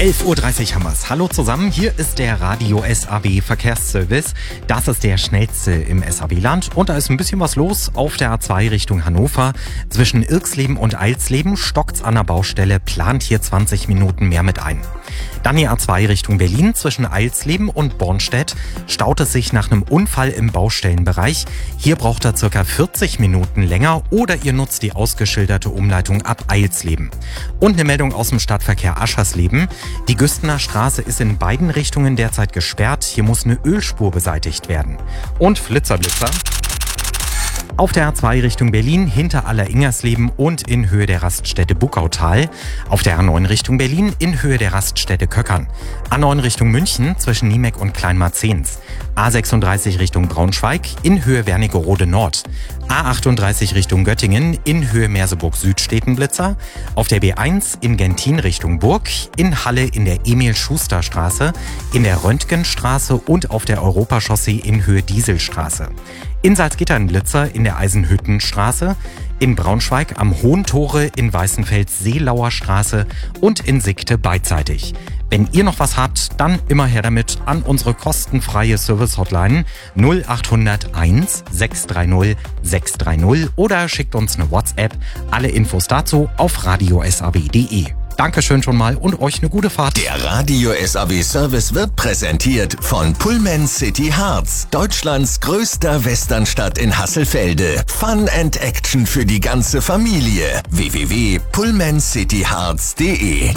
11.30 Uhr haben wir's. Hallo zusammen, hier ist der Radio SAW Verkehrsservice. Das ist der schnellste im SAW-Land und da ist ein bisschen was los auf der A2 Richtung Hannover. Zwischen Irxleben und Eilsleben stockt's an der Baustelle, plant hier 20 Minuten mehr mit ein. Dann die A2 Richtung Berlin, zwischen Eilsleben und Bornstedt staut es sich nach einem Unfall im Baustellenbereich. Hier braucht er ca. 40 Minuten länger oder ihr nutzt die ausgeschilderte Umleitung ab Eilsleben. Und eine Meldung aus dem Stadtverkehr Aschersleben. Die Güstener Straße ist in beiden Richtungen derzeit gesperrt. Hier muss eine Ölspur beseitigt werden. Und Flitzer. Auf der A2 Richtung Berlin hinter Alleringersleben und in Höhe der Raststätte Buckautal. Auf der A9 Richtung Berlin in Höhe der Raststätte Köckern. A9 Richtung München zwischen Niemek und Kleinmarzens. A36 Richtung Braunschweig in Höhe Wernigerode Nord. A38 Richtung Göttingen in Höhe Merseburg Süd steht ein Blitzer. Auf der B1 in Gentin Richtung Burg, in Halle in der Emil-Schuster-Straße, in der Röntgenstraße und auf der Europachaussee in Höhe Dieselstraße. In Salzgitter ein Blitzer in der Eisenhüttenstraße, in Braunschweig am Hohentore, in Weißenfels Seelauer Straße und in Sickte beidseitig. Wenn ihr noch was habt, dann immer her damit an unsere kostenfreie Service-Hotline 0801 630 630 oder schickt uns eine WhatsApp. Alle Infos dazu auf radiosaw.de. Dankeschön schon mal und euch eine gute Fahrt. Der Radio SAW Service wird präsentiert von Pullman City Harz, Deutschlands größter Westernstadt in Hasselfelde. Fun and Action für die ganze Familie. www.pullmancityharz.de.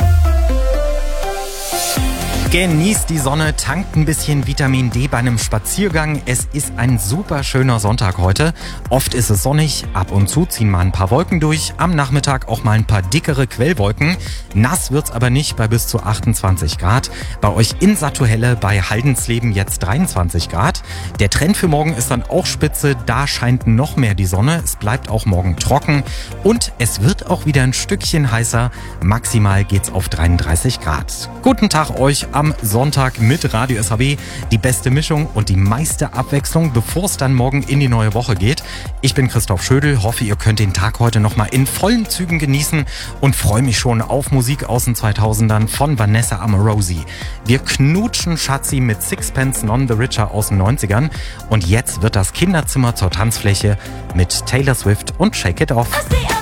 Genießt die Sonne, tankt ein bisschen Vitamin D bei einem Spaziergang. Es ist ein super schöner Sonntag heute. Oft ist es sonnig, ab und zu ziehen mal ein paar Wolken durch. Am Nachmittag auch mal ein paar dickere Quellwolken. Nass wird's aber nicht bei bis zu 28 Grad. Bei euch in Sattuhelle bei Haldensleben jetzt 23 Grad. Der Trend für morgen ist dann auch spitze. Da scheint noch mehr die Sonne. Es bleibt auch morgen trocken. Und es wird auch wieder ein Stückchen heißer. Maximal geht's auf 33 Grad. Guten Tag euch am Sonntag mit Radio SAW. Die beste Mischung und die meiste Abwechslung, bevor es dann morgen in die neue Woche geht. Ich bin Christoph Schödel, hoffe ihr könnt den Tag heute nochmal in vollen Zügen genießen und freue mich schon auf Musik aus den 2000ern von Vanessa Amorosi. Wir knutschen Schatzi mit Sixpence None the Richer aus den 90ern und jetzt wird das Kinderzimmer zur Tanzfläche mit Taylor Swift und Shake It Off.